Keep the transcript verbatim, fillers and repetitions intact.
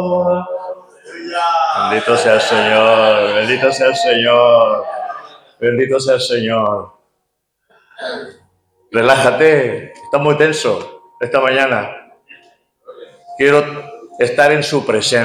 Bendito sea el Señor, bendito sea el Señor, bendito sea el Señor. Relájate, está muy tenso esta mañana. Quiero estar en su presencia.